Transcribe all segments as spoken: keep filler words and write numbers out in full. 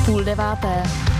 Půl deváté.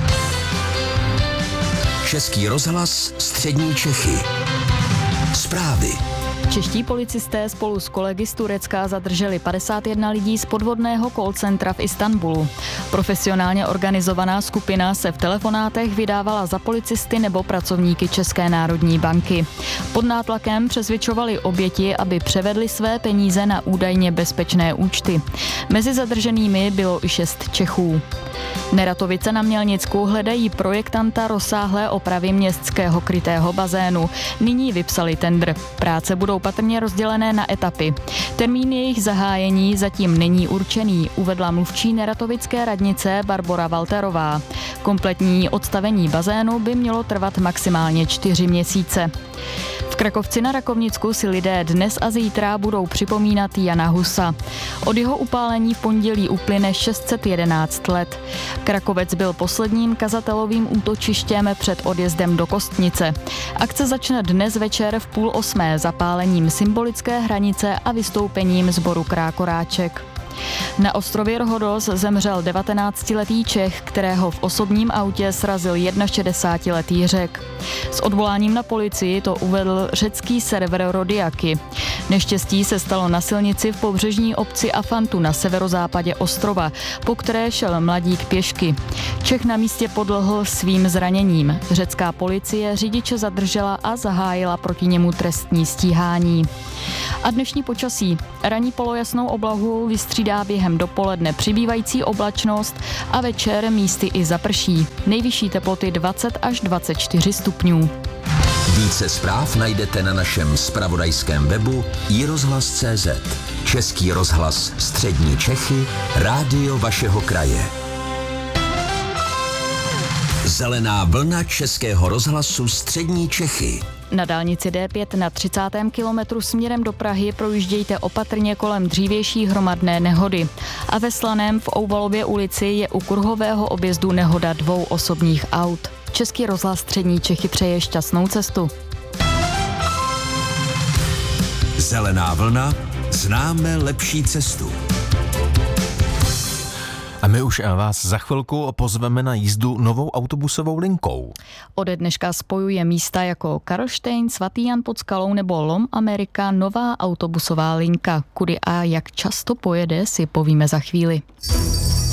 Český rozhlas Střední Čechy. Zprávy. Čeští policisté spolu s kolegy z Turecka zadrželi padesát jedna lidí z podvodného call centra v Istanbulu. Profesionálně organizovaná skupina se v telefonátech vydávala za policisty nebo pracovníky České národní banky. Pod nátlakem přesvědčovali oběti, aby převedli své peníze na údajně bezpečné účty. Mezi zadrženými bylo i šest Čechů. Neratovice na Mělnicku hledají projektanta rozsáhlé opravy městského krytého bazénu. Nyní vypsali tendr. Práce budou patrně rozdělené na etapy. Termín jejich zahájení zatím není určený, uvedla mluvčí neratovické radnice Barbora Walterová. Kompletní odstavení bazénu by mělo trvat maximálně čtyři měsíce. V Krakovci na Rakovnicku si lidé dnes a zítra budou připomínat Jana Husa. Od jeho upálení v pondělí uplyne šest set jedenáct let. Krakovec byl posledním kazatelovým útočištěm před odjezdem do Kostnice. Akce začne dnes večer v půl osmé zapálením symbolické hranice a vystoupením sboru Krákoráček. Na ostrově Rhodos zemřel devatenáctiletý Čech, kterého v osobním autě srazil šedesátiletý Řek. S odvoláním na policii to uvedl řecký server Rodiaky. Neštěstí se stalo na silnici v pobřežní obci Afantu na severozápadě ostrova, po které šel mladík pěšky. Čech na místě podlehl svým zraněním. Řecká policie řidiče zadržela a zahájila proti němu trestní stíhání. A dnešní počasí. Ranní polojasnou oblahu vystřídá během dopoledne přibývající oblačnost a večer místy i zaprší. Nejvyšší teploty dvacet až dvacet čtyři stupňů. Více zpráv najdete na našem zpravodajském webu i rozhlas tečka cé zet. Český rozhlas Střední Čechy, rádio vašeho kraje. Zelená vlna Českého rozhlasu Střední Čechy. Na dálnici D pět na třicátém kilometru směrem do Prahy projíždějte opatrně kolem dřívější hromadné nehody. A ve Slaném v Ouvalově ulici je u kruhového objezdu nehoda dvou osobních aut. Český rozhlas Střední Čechy přeje šťastnou cestu. Zelená vlna, známe lepší cestu. A my už vás za chvilku pozveme na jízdu novou autobusovou linkou. Ode dneška spojuje místa jako Karlštejn, Svatý Jan pod Skalou nebo Lom Amerika nová autobusová linka. Kudy a jak často pojede, si povíme za chvíli.